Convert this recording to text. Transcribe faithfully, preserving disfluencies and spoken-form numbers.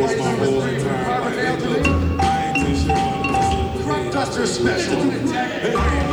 face my whole entire life. Look, I ain't too sure what it was. Crop Duster Special.